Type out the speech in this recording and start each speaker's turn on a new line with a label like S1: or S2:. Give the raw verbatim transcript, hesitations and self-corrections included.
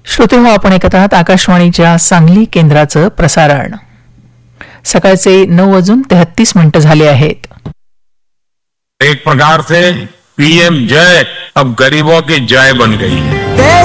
S1: श्रोते हो, आपण ऐकत आहात आकाशवाणीच्या सांगली केंद्राचं प्रसारण. सकाळचे नऊ वाजून तेहतीस मिनिटं झाले आहेत.
S2: एक प्रकार से पीएम जय अब गरीबों की जय बन गई है.